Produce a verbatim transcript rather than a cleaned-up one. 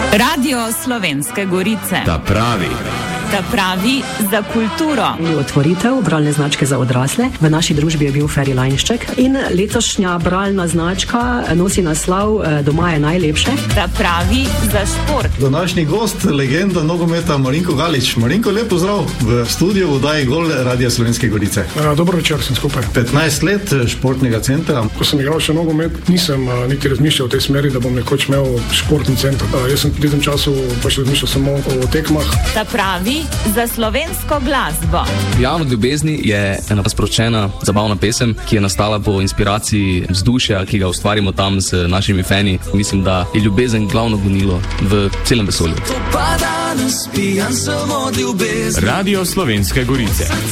Radio Slovenske Gorice. Ta pravi. Ta pravi za kulturo. Otvoritev bralne značke za odrasle. V naši družbi je bil Ferilanšček in letošnja bralna značka nosi naslov Doma je najlepše. Ta pravi za šport. Današnji gost, legenda nogometa Marinko Galič. Marinko, lep pozdrav v studiu oddaji Gol Radio Slovenske Gorice. A, dobro večer, sem skupaj. petnajst let športnega centra. Ko sem igral še nogomet, nisem a, niti razmišljal v tej smeri, da bom nekoč imel športni center. A, jaz sem v tem času pač razmišljal samo o tekmah. Ta pravi za slovensko glasbo. Javno ljubezni je ena sproščena, zabavna pesem, ki je nastala po inspiraciji vzdušja, ki ga ustvarimo tam z našimi fani. Mislim, da je ljubezen glavno gonilo v celem vesolju. Radio Slovenske Gorice.